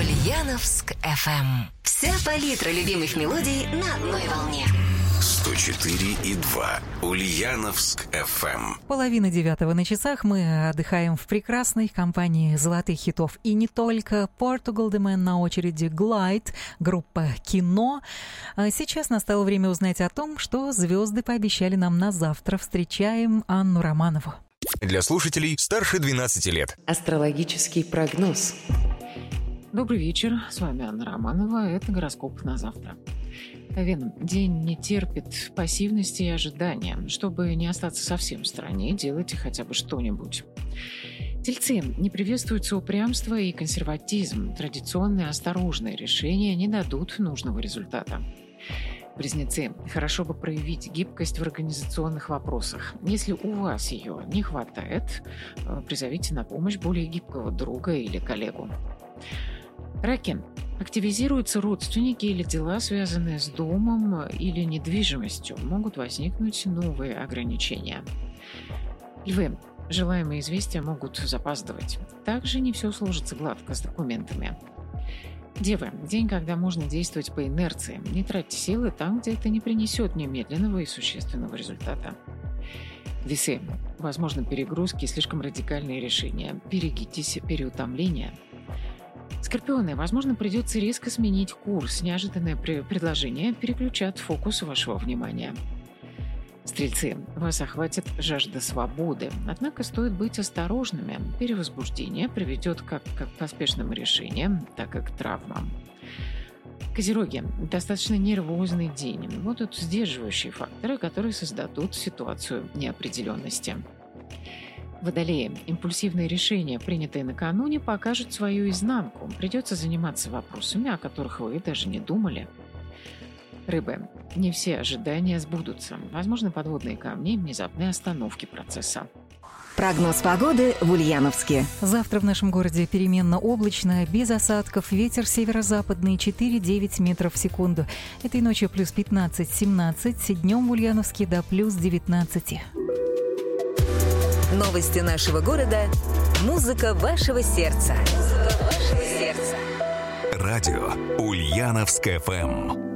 Ульяновск FM. Вся палитра любимых мелодий на одной волне. 104,2 Ульяновск FM. 8:30 на часах. Мы отдыхаем в прекрасной компании золотых хитов. И не только. Portugal The Man на очереди, Glide, группа «Кино». Сейчас настало время узнать о том, что звезды пообещали нам на завтра. Встречаем Анну Романову. Для слушателей старше 12 лет. Астрологический прогноз. Добрый вечер, с вами Анна Романова, это гороскоп на завтра. Овен, день не терпит пассивности и ожидания. Чтобы не остаться совсем в стороне, делайте хотя бы что-нибудь. Тельцы, не приветствуется упрямство и консерватизм. Традиционные осторожные решения не дадут нужного результата. Близнецы, хорошо бы проявить гибкость в организационных вопросах. Если у вас ее не хватает, призовите на помощь более гибкого друга или коллегу. Раки. Активизируются родственники или дела, связанные с домом или недвижимостью. Могут возникнуть новые ограничения. Львы. Желаемые известия могут запаздывать. Также не все сложится гладко с документами. Девы. День, когда можно действовать по инерции. Не тратьте силы там, где это не принесет немедленного и существенного результата. Весы. Возможно, перегрузки и слишком радикальные решения. Берегитесь переутомления. Скорпионы, возможно, придется резко сменить курс. Неожиданное предложение переключат фокус вашего внимания. Стрельцы, вас охватит жажда свободы. Однако стоит быть осторожными. Перевозбуждение приведет как к поспешным решениям, так и к травмам. Козероги, достаточно нервозный день. Будут сдерживающие факторы, которые создадут ситуацию неопределенности. Водолеи, импульсивные решения, принятые накануне, покажут свою изнанку. Придется заниматься вопросами, о которых вы даже не думали. Рыбы, не все ожидания сбудутся. Возможны подводные камни и внезапные остановки процесса. Прогноз погоды в Ульяновске. Завтра в нашем городе переменно облачно, без осадков, ветер северо-западный 4-9 метров в секунду. Этой ночью плюс 15-17, днем в Ульяновске до плюс 19. Новости нашего города. Музыка вашего сердца. Радио Ульяновск FM.